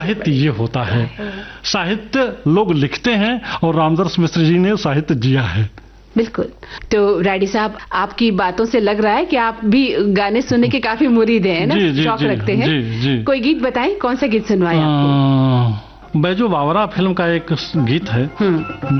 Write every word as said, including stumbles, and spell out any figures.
साहित्य ये होता है, साहित्य लोग लिखते हैं और रामदास मिश्र जी ने साहित्य जिया है। बिल्कुल। तो रायडी साहब, आपकी बातों से लग रहा है कि आप भी गाने सुनने के काफी मुरीद हैं ना, जी, जी, शौक जी, रखते हैं। जी, जी। कोई गीत बताएं, कौन सा गीत सुनवाएं आपको? बैजू बावरा फिल्म का एक गीत है,